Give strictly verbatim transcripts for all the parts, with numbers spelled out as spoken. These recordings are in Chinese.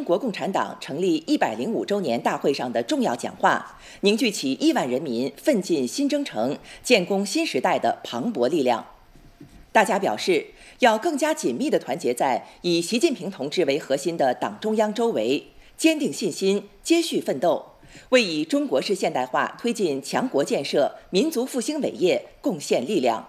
国共产党成立一百零五周年大会上的重要讲话，凝聚起亿万人民奋进新征程、建功新时代的磅礴力量。大家表示，要更加紧密地团结在以习近平同志为核心的党中央周围，坚定信心，接续奋斗，为以中国式现代化推进强国建设、民族复兴伟业贡献力量。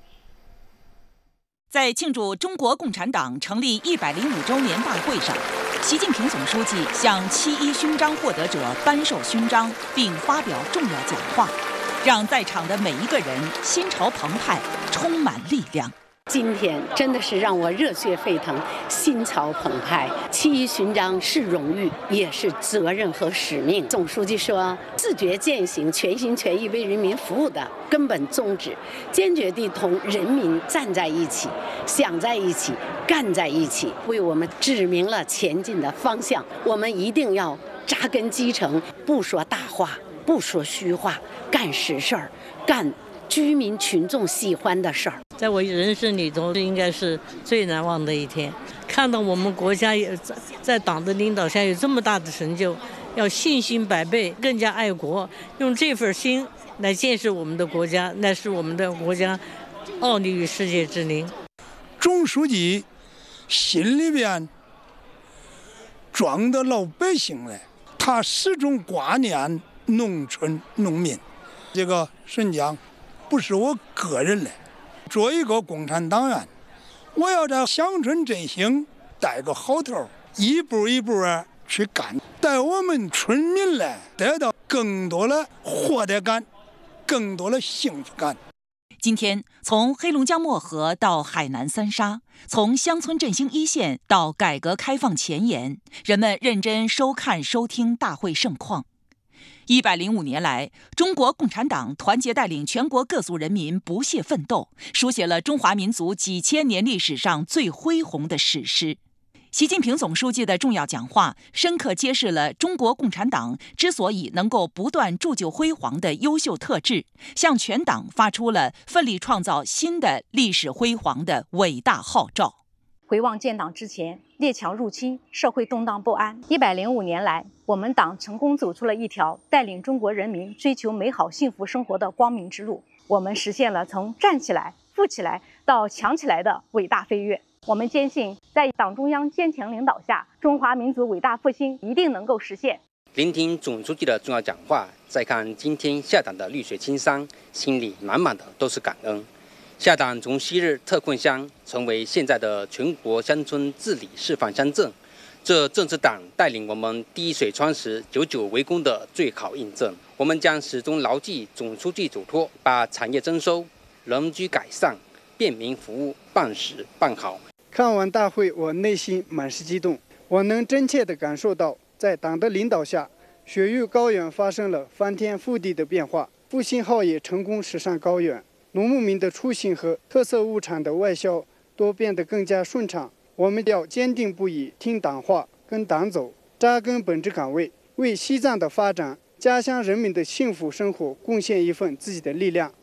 在庆祝中国共产党成立一百零五周年大会上，习近平总书记向七一勋章获得者颁授勋章，并发表重要讲话，让在场的每一个人心潮澎湃，充满力量。 今天真的是让我热血沸腾，心潮澎湃。七一勋章是荣誉，也是责任和使命。总书记说，自觉践行全心全意为人民服务的根本宗旨，坚决地同人民站在一起，想在一起，干在一起，为我们指明了前进的方向。我们一定要扎根基层，不说大话，不说虚话，干实事儿，干居民群众喜欢的事儿。 在我人生里头，这应该是最难忘的一天。看到我们国家也在在党的领导下有这么大的成就，要信心百倍，更加爱国，用这份心来建设我们的国家，那是我们的国家傲立于世界之林。 总书记心里边装的老百姓嘞，他始终挂念农村农民。这个实际上不是我个人嘞。作为一个共产党员，我要在乡村振兴带个好头，一步一步去干，带我们村民来得到更多的获得感，更多的幸福感。 今天，从黑龙江漠河到海南三沙，从乡村振兴一线到改革开放前沿，人们认真收看收听大会盛况。一百零五年来，中国共产党团结带领全国各族人民不懈奋斗，书写了中华民族几千年历史上最恢宏的史诗。习近平总书记的重要讲话，深刻揭示了中国共产党之所以能够不断铸就辉煌的优秀特质，向全党发出了奋力创造新的历史辉煌的伟大号召。 回望建党之前，列强入侵，社会动荡不安。一百零五年来，我们党成功走出了一条带领中国人民追求美好幸福生活的光明之路。我们实现了从站起来、富起来到强起来的伟大飞跃。我们坚信，在党中央坚强领导下，中华民族伟大复兴一定能够实现。 聆听总书记的重要讲话，再看今天下党的绿水青山，心里满满的都是感恩。下党从昔日特困乡成为现在的全国乡村治理示范乡镇，这正是党带领我们滴水穿石、久久为功的最好印证。我们将始终牢记总书记嘱托，把产业增收、人居改善、便民服务办实办好。 看完大会，我内心满是激动。我能真切地感受到，在党的领导下，雪域高原发生了翻天覆地的变化，复兴号也成功驶上高原。农牧民的出行和特色物产的外销都变得更加顺畅。我们要坚定不移听党话、跟党走，扎根本职岗位，为西藏的发展、家乡人民的幸福生活贡献一份自己的力量。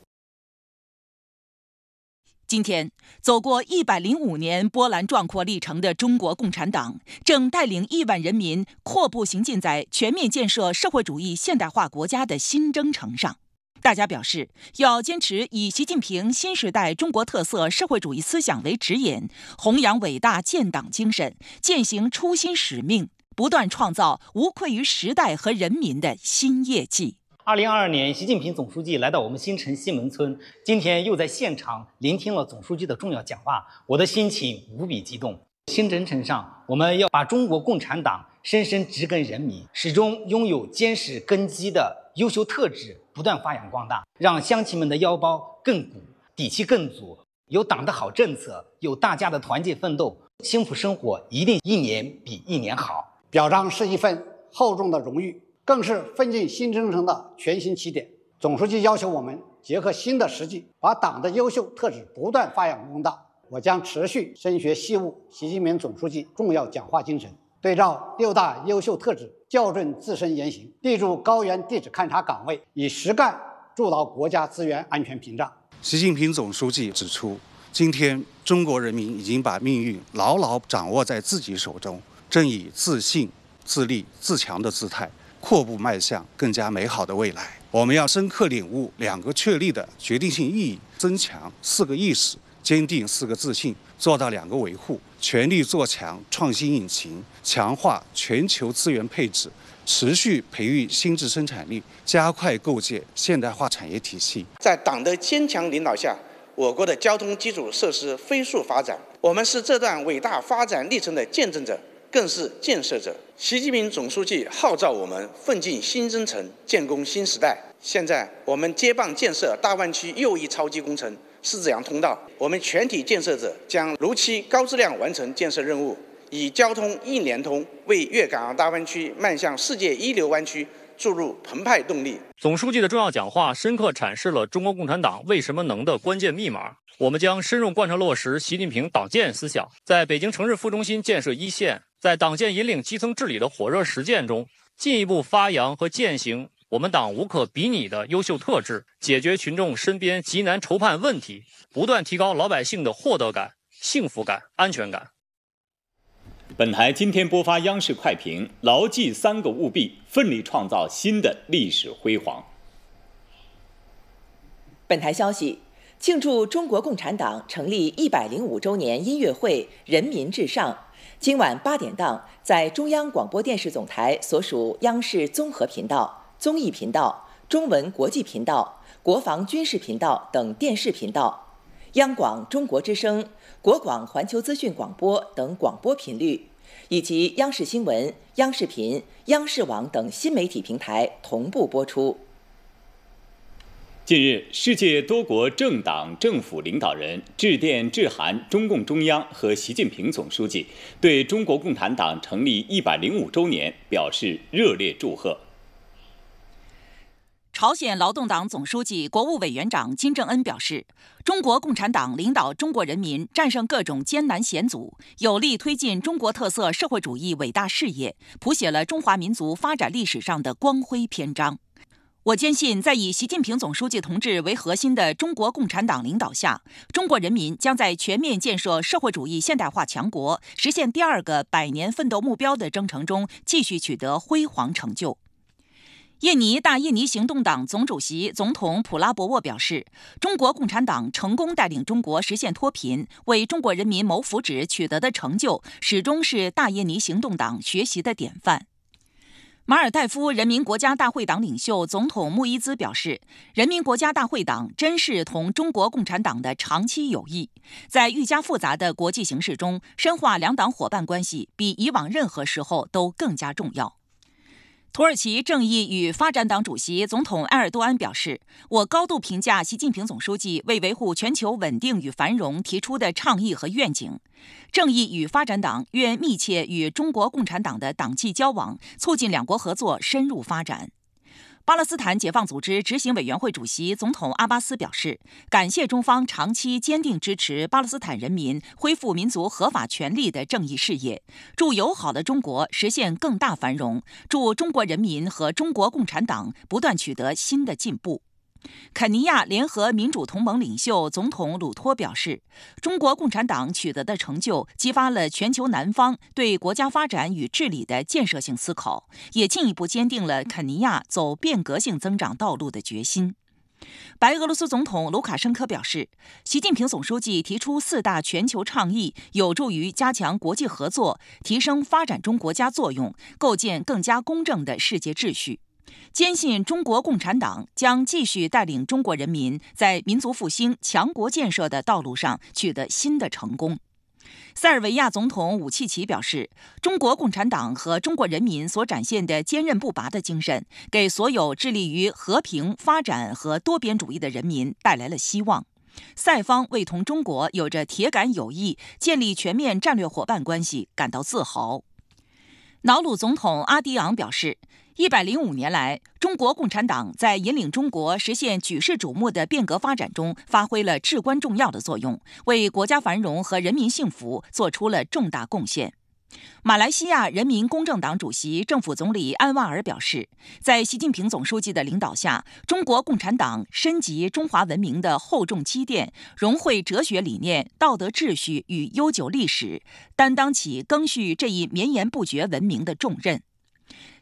今天，走过一百零五年波澜壮阔历程的中国共产党，正带领亿万人民阔步行进在全面建设社会主义现代化国家的新征程上。大家表示，要坚持以习近平新时代中国特色社会主义思想为指引，弘扬伟大建党精神，践行初心使命，不断创造无愧于时代和人民的新业绩。 二零二二年，习近平总书记来到我们新城西门村，今天又在现场聆听了总书记的重要讲话，我的心情无比激动。新征程上，我们要把中国共产党深深植根人民，始终拥有坚实根基的优秀特质不断发扬光大，让乡亲们的腰包更鼓，底气更足。有党的好政策，有大家的团结奋斗，幸福生活一定一年比一年好。 表彰是一份厚重的荣誉，更是奋进新征程的全新起点。总书记要求我们结合新的实际，把党的优秀特质不断发扬光大。我将持续深学习悟习近平总书记重要讲话精神，对照六大优秀特质，校准自身言行，立住高原地质勘察岗位，以实干筑牢国家资源安全屏障。 习近平总书记指出，今天中国人民已经把命运牢牢掌握在自己手中， 正以自信、自立、自强的姿态，阔步迈向更加美好的未来。我们要深刻领悟两个确立的决定性意义，增强四个意识，坚定四个自信，做到两个维护，全力做强创新引擎，强化全球资源配置，持续培育新质生产力，加快构建现代化产业体系。 在党的坚强领导下，我国的交通基础设施飞速发展，我们是这段伟大发展历程的见证者，更是建设者。习近平总书记号召我们奋进新征程，建功新时代。现在我们接棒建设大湾区又一超级工程狮子洋通道，我们全体建设者将如期高质量完成建设任务，以交通一联通为粤港澳大湾区迈向世界一流湾区注入澎湃动力。 总书记的重要讲话深刻阐释了中国共产党为什么能的关键密码。我们将深入贯彻落实习近平党建思想，在北京城市副中心建设一线，在党建引领基层治理的火热实践中，进一步发扬和践行我们党无可比拟的优秀特质，解决群众身边急难愁盼问题，不断提高老百姓的获得感、幸福感、安全感。 本台今天播发央视快评：牢记三个务必，奋力创造新的历史辉煌。 本台消息，庆祝中国共产党成立一百零五周年音乐会“人民至上”，今晚八点档在中央广播电视总台所属央视综合频道、综艺频道、中文国际频道、国防军事频道等电视频道，央广中国之声、国广环球资讯广播等广播频率，以及央视新闻、央视频、央视网等新媒体平台同步播出。 近日，世界多国政党政府领导人致电致函中共中央和习近平总书记，对中国共产党成立一百零五周年表示热烈祝贺。 朝鲜劳动党总书记、国务委员长金正恩表示，中国共产党领导中国人民战胜各种艰难险阻，有力推进中国特色社会主义伟大事业，谱写了中华民族发展历史上的光辉篇章。我坚信，在以习近平总书记同志为核心的中国共产党领导下，中国人民将在全面建设社会主义现代化强国、实现第二个百年奋斗目标的征程中继续取得辉煌成就。印尼大印尼行动党总主席总统普拉博沃表示，中国共产党成功带领中国实现脱贫，为中国人民谋福祉取得的成就，始终是大印尼行动党学习的典范。马尔代夫人民国家大会党领袖总统穆伊兹表示，人民国家大会党珍视同中国共产党的长期友谊，在愈加复杂的国际形势中，深化两党伙伴关系比以往任何时候都更加重要。土耳其正义与发展党主席总统埃尔多安表示，我高度评价习近平总书记为维护全球稳定与繁荣提出的倡议和愿景。正义与发展党愿密切与中国共产党的党纪交往，促进两国合作深入发展。巴勒斯坦解放组织执行委员会主席总统阿巴斯表示，感谢中方长期坚定支持巴勒斯坦人民恢复民族合法权利的正义事业，祝友好的中国实现更大繁荣，祝中国人民和中国共产党不断取得新的进步。肯尼亚联合民主同盟领袖总统鲁托表示，中国共产党取得的成就激发了全球南方对国家发展与治理的建设性思考，也进一步坚定了肯尼亚走变革性增长道路的决心。白俄罗斯总统卢卡申科表示，习近平总书记提出四大全球倡议，有助于加强国际合作，提升发展中国家作用，构建更加公正的世界秩序。坚信中国共产党将继续带领中国人民在民族复兴、强国建设的道路上取得新的成功。塞尔维亚总统武契奇表示，中国共产党和中国人民所展现的坚韧不拔的精神，给所有致力于和平发展和多边主义的人民带来了希望。塞方为同中国有着铁杆友谊、建立全面战略伙伴关系感到自豪。瑙鲁总统阿迪昂表示，一百零五年来，中国共产党在引领中国实现举世瞩目的变革发展中发挥了至关重要的作用，为国家繁荣和人民幸福做出了重大贡献。 马来西亚人民公正党主席、政府总理安瓦尔表示，在习近平总书记的领导下，中国共产党深集中华文明的厚重积淀，融汇哲学理念、道德秩序与悠久历史，担当起赓续这一绵延不绝文明的重任。